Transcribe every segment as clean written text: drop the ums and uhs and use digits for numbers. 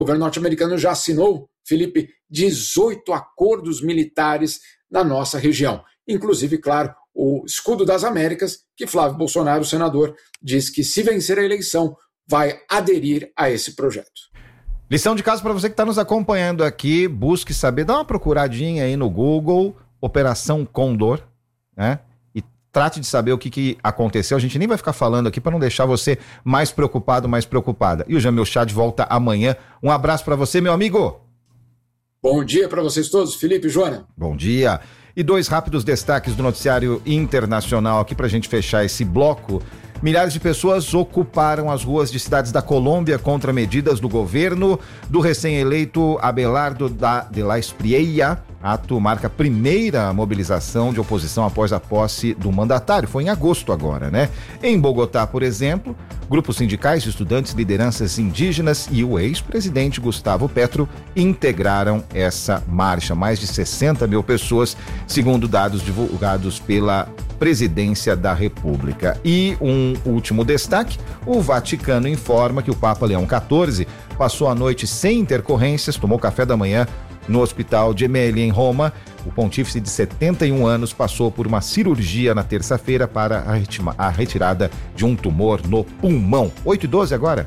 governo norte-americano já assinou, Felipe, 18 acordos militares na nossa região. Inclusive, claro, o Escudo das Américas, que Flávio Bolsonaro, o senador, diz que se vencer a eleição, vai aderir a esse projeto. Lição de casa para você que está nos acompanhando aqui, busque saber, dá uma procuradinha aí no Google, Operação Condor, né? E trate de saber o que aconteceu. A gente nem vai ficar falando aqui para não deixar você mais preocupado, mais preocupada. E o Jamil Chad volta amanhã. Um abraço para você, meu amigo. Bom dia para vocês todos, Felipe e Joana. Bom dia. E 2 rápidos destaques do noticiário internacional aqui para a gente fechar esse bloco. Milhares de pessoas ocuparam as ruas de cidades da Colômbia contra medidas do governo do recém-eleito Abelardo de la Espriella. Ato marca a primeira mobilização de oposição após a posse do mandatário. Foi em agosto agora, né? Em Bogotá, por exemplo, grupos sindicais, estudantes, lideranças indígenas e o ex-presidente Gustavo Petro integraram essa marcha. Mais de 60 mil pessoas, segundo dados divulgados pela Presidência da República. E um último destaque, o Vaticano informa que o Papa Leão XIV passou a noite sem intercorrências, tomou café da manhã no Hospital Gemelli, em Roma. O pontífice de 71 anos passou por uma cirurgia na terça-feira para a retirada de um tumor no pulmão. 8h12 agora.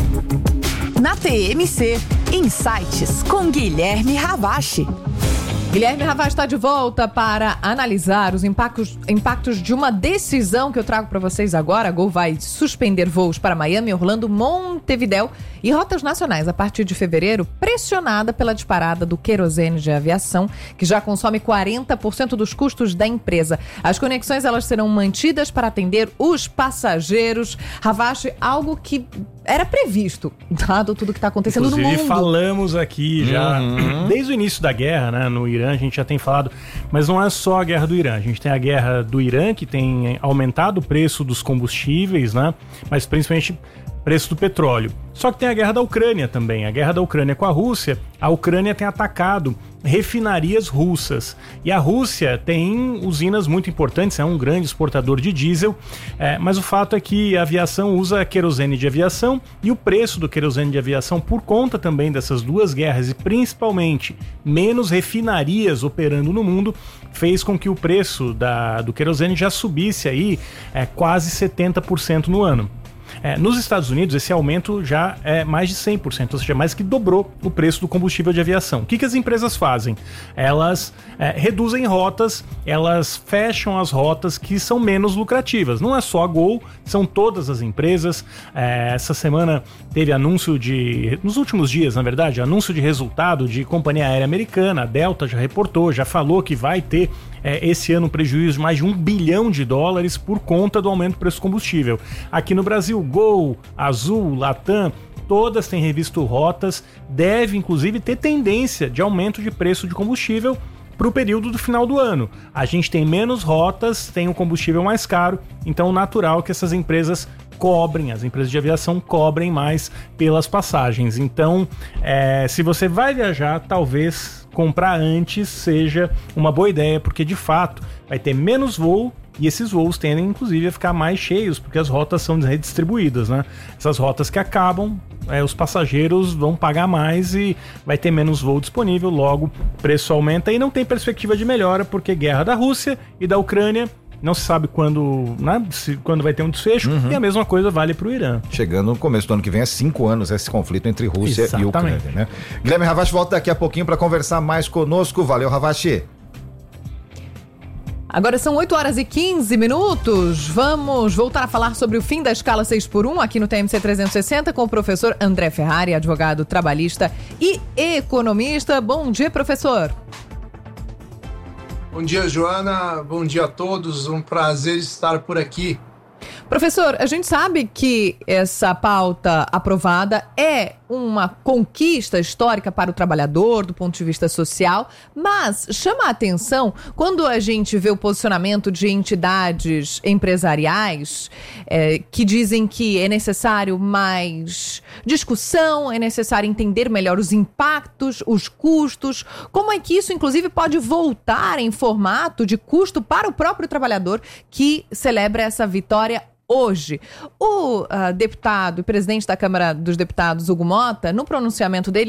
Na TMC, Insights com Guilherme Ravache. Guilherme Ravache está de volta para analisar os impactos de uma decisão que eu trago para vocês agora. A Gol vai suspender voos para Miami, Orlando, Montevidéu e rotas nacionais a partir de fevereiro, pressionada pela disparada do querosene de aviação, que já consome 40% dos custos da empresa. As conexões elas serão mantidas para atender os passageiros. Ravache, algo que era previsto, dado tudo que está acontecendo no mundo. Inclusive, falamos aqui já, desde o início da guerra, né, no Irã, a gente já tem falado, mas não é só a guerra do Irã. A gente tem a guerra do Irã, que tem aumentado o preço dos combustíveis, né, mas principalmente preço do petróleo. Só que tem a guerra da Ucrânia também. A guerra da Ucrânia com a Rússia. A Ucrânia tem atacado refinarias russas. E a Rússia tem usinas muito importantes, é um grande exportador de diesel, mas o fato é que a aviação usa querosene de aviação e o preço do querosene de aviação, por conta também dessas duas guerras e principalmente menos refinarias operando no mundo, fez com que o preço do querosene já subisse aí quase 70% no ano. Nos Estados Unidos, esse aumento já é mais de 100%, ou seja, mais que dobrou o preço do combustível de aviação. O que as empresas fazem? Elas reduzem rotas, elas fecham as rotas que são menos lucrativas. Não é só a Gol, são todas as empresas. Essa semana teve anúncio nos últimos dias, na verdade, anúncio de resultado de companhia aérea americana. A Delta já reportou, já falou que vai ter esse ano um prejuízo de mais de $1 bilhão por conta do aumento do preço do combustível. Aqui no Brasil, Gol, Azul, Latam, todas têm revisto rotas, deve inclusive ter tendência de aumento de preço de combustível para o período do final do ano. A gente tem menos rotas, tem um combustível mais caro, então natural que essas empresas cobrem, as empresas de aviação cobrem mais pelas passagens. Então, se você vai viajar, talvez comprar antes seja uma boa ideia, porque de fato vai ter menos voo e esses voos tendem inclusive a ficar mais cheios, porque as rotas são redistribuídas, né? Essas rotas que acabam, os passageiros vão pagar mais e vai ter menos voo disponível, logo o preço aumenta e não tem perspectiva de melhora, porque guerra da Rússia e da Ucrânia, não se sabe quando, né, quando vai ter um desfecho, e a mesma coisa vale para o Irã. Chegando no começo do ano que vem, 5 anos esse conflito entre Rússia e Ucrânia, né? Guilherme Ravache volta daqui a pouquinho para conversar mais conosco. Valeu, Ravache. Agora são 8h15. Vamos voltar a falar sobre o fim da escala 6x1 aqui no TMC 360 com o professor André Ferrari, advogado trabalhista e economista. Bom dia, professor. Bom dia, Joana. Bom dia a todos. Um prazer estar por aqui. Professor, a gente sabe que essa pauta aprovada é uma conquista histórica para o trabalhador, do ponto de vista social, mas chama a atenção quando a gente vê o posicionamento de entidades empresariais que dizem que é necessário mais discussão, é necessário entender melhor os impactos, os custos, como é que isso, inclusive, pode voltar em formato de custo para o próprio trabalhador que celebra essa vitória hoje. O deputado e presidente da Câmara dos Deputados, Hugo Mota, no pronunciamento dele,